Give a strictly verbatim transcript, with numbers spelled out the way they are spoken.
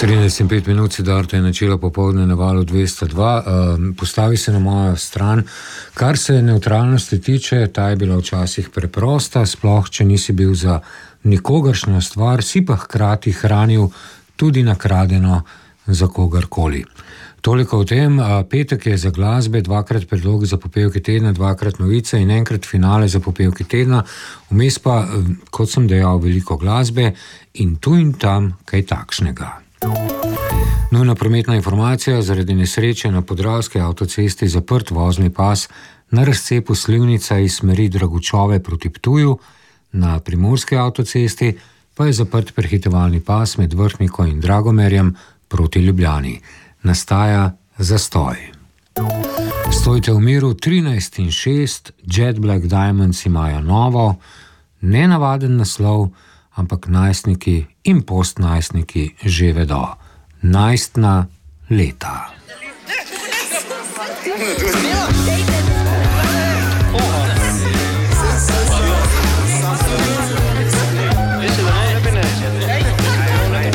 trinajst in pet minut si Darto je načelo popoldne na valu dvesto dva. Uh, postavi se na mojo stran. Kar se neutralnosti tiče, ta je bila včasih preprosta, sploh če nisi bil za nikogaršnjo stvar, si pa hkrati hranil tudi nakradeno za kogarkoli. Toliko o tem, petek je za glasbe, dvakrat predlog za popevke tedna, dvakrat novice in enkrat finale za popevke tedna, vmes pa, kot sem dejal, veliko glasbe in tu in tam kaj takšnega. Nujna prometna informacija: zaradi nesreče na Podravski avtocesti zaprt vozni pas na razcepu Slivnica iz smeri Dragučove proti Ptuju, na Primorski avtocesti pa je zaprt prehitevalni pas med Vrhniko in Dragomerjem proti Ljubljani. Nastaja zastoj. Stojte v miru. Trinajst in šest, Jet Black Diamonds imajo novo, nenavaden naslov, ampak najstniki in postnajstniki že vedo. Najstna leta.